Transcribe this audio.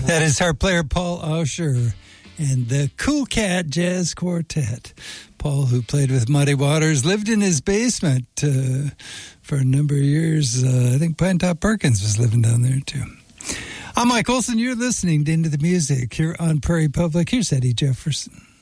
That is harp player Paul Ausher and the Cool Cat Jazz Quartet. Paul, who played with Muddy Waters, lived in his basement for a number of years. I think Pinetop Perkins was living down there, too. I'm Mike Olson. You're listening to Into the Music here on Prairie Public. Here's Eddie Jefferson.